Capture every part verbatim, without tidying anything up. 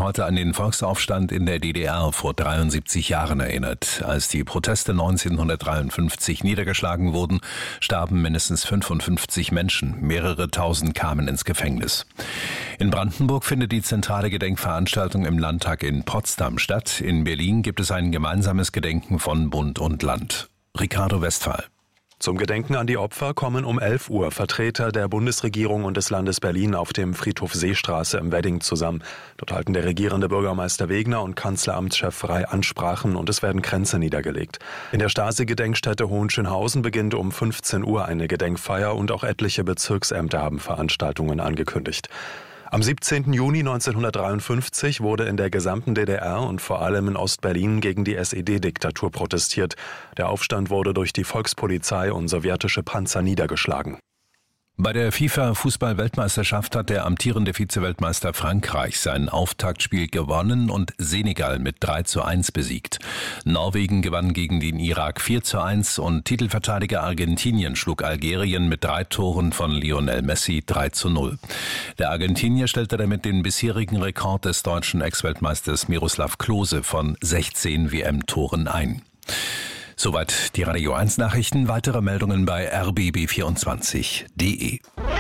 heute an den Volksaufstand in der D D R vor dreiundsiebzig Jahren erinnert. Als die Proteste neunzehnhundertdreiundfünfzig niedergeschlagen wurden, starben mindestens fünfundfünfzig Menschen. Mehrere tausend kamen ins Gefängnis. In Brandenburg findet die zentrale Gedenkveranstaltung im Landtag in Potsdam statt. In Berlin gibt es ein gemeinsames Gedenken von Bund und Land. Ricardo Westphal. Zum Gedenken an die Opfer kommen um elf Uhr Vertreter der Bundesregierung und des Landes Berlin auf dem Friedhof Seestraße im Wedding zusammen. Dort halten der regierende Bürgermeister Wegner und Kanzleramtschef Frey Ansprachen und es werden Kränze niedergelegt. In der Stasi-Gedenkstätte Hohenschönhausen beginnt um fünfzehn Uhr eine Gedenkfeier und auch etliche Bezirksämter haben Veranstaltungen angekündigt. Am siebzehnten Juni neunzehnhundertdreiundfünfzig wurde in der gesamten D D R und vor allem in Ostberlin gegen die S E D-Diktatur protestiert. Der Aufstand wurde durch die Volkspolizei und sowjetische Panzer niedergeschlagen. Bei der FIFA-Fußball-Weltmeisterschaft hat der amtierende Vize-Weltmeister Frankreich sein Auftaktspiel gewonnen und Senegal mit drei zu eins besiegt. Norwegen gewann gegen den Irak vier zu eins und Titelverteidiger Argentinien schlug Algerien mit drei Toren von Lionel Messi drei zu null. Der Argentinier stellte damit den bisherigen Rekord des deutschen Ex-Weltmeisters Miroslav Klose von sechzehn W M-Toren ein. Soweit die Radio eins Nachrichten. Weitere Meldungen bei r b b vierundzwanzig punkt d e.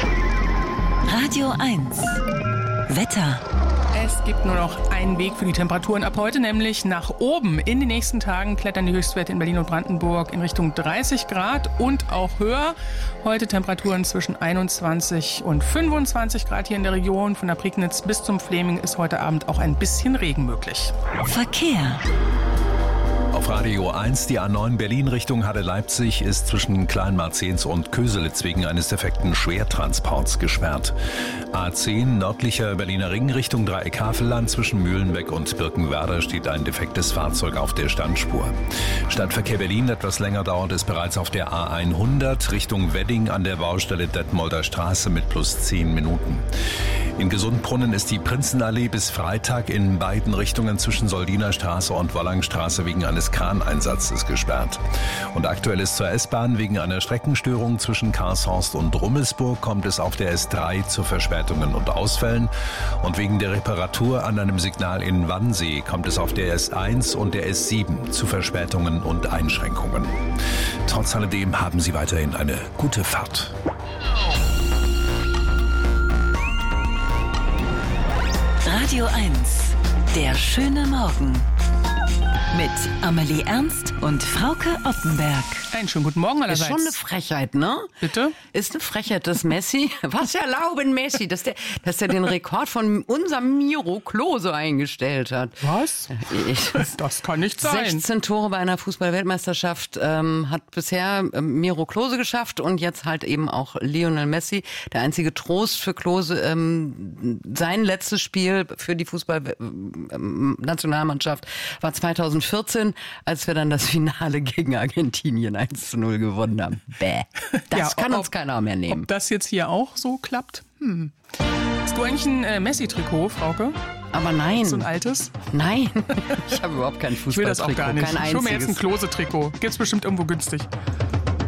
Radio eins Wetter. Es gibt nur noch einen Weg für die Temperaturen ab heute, nämlich nach oben. In den nächsten Tagen klettern die Höchstwerte in Berlin und Brandenburg in Richtung dreißig Grad und auch höher. Heute Temperaturen zwischen einundzwanzig und fünfundzwanzig Grad hier in der Region. Von der Prignitz bis zum Fläming ist heute Abend auch ein bisschen Regen möglich. Verkehr. Auf Radio eins, die A neun Berlin Richtung Halle-Leipzig ist zwischen Kleinmarzens und Köselitz wegen eines defekten Schwertransports gesperrt. A zehn nördlicher Berliner Ring Richtung Dreieck-Havelland zwischen Mühlenbeck und Birkenwerder steht ein defektes Fahrzeug auf der Standspur. Stadtverkehr Berlin etwas länger dauert es bereits auf der A hundert Richtung Wedding an der Baustelle Detmolder Straße mit plus zehn Minuten. In Gesundbrunnen ist die Prinzenallee bis Freitag in beiden Richtungen zwischen Soldiner Straße und Wollangstraße wegen eines Kraneinsatzes gesperrt. Und aktuell ist zur S-Bahn wegen einer Streckenstörung zwischen Karlshorst und Rummelsburg kommt es auf der S drei zu Verspätungen und Ausfällen. Und wegen der Reparatur an einem Signal in Wannsee kommt es auf der S eins und der S sieben zu Verspätungen und Einschränkungen. Trotz alledem haben Sie weiterhin eine gute Fahrt. Radio eins, der schöne Morgen. Mit Amelie Ernst und Frauke Oppenberg. Einen schönen guten Morgen allerseits. Ist schon eine Frechheit, ne? Bitte? Ist eine Frechheit, dass Messi, was erlauben Messi, dass der, dass der den Rekord von unserem Miro Klose eingestellt hat. Was? Ich, das kann nicht sein. sechzehn Tore bei einer Fußball-Weltmeisterschaft ähm, hat bisher ähm, Miro Klose geschafft und jetzt halt eben auch Lionel Messi. Der einzige Trost für Klose, ähm, sein letztes Spiel für die Fußball-Nationalmannschaft war zweitausendvierzehn, als wir dann das Finale gegen Argentinien eins zu null gewonnen haben. Bäh. Das Ja, kann ob, uns keiner mehr nehmen. Ob das jetzt hier auch so klappt? Hm. Hast du eigentlich ein äh, Messi-Trikot, Frauke? Aber nein. So ein altes? Nein. Ich habe überhaupt kein Fußballtrikot. Ich will das auch gar nicht. Kein Ich hole mir jetzt ein einziges. Klose-Trikot. Gibt's bestimmt irgendwo günstig.